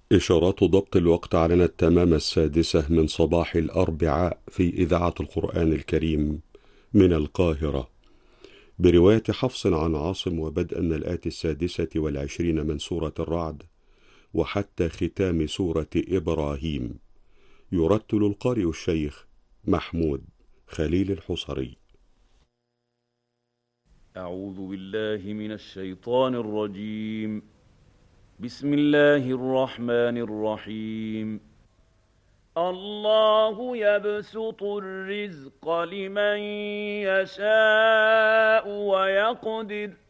إشارات ضبط الوقت على التمام 6 من صباح الأربعاء في إذاعة القرآن الكريم من القاهرة، برواية حفص عن عاصم، وبدءا من الآية 26 من سورة الرعد وحتى ختام سورة إبراهيم. يرتل القارئ الشيخ محمود خليل الحصري. أعوذ بالله من الشيطان الرجيم. بسم الله الرحمن الرحيم. الله يبسط الرزق لمن يشاء ويقدر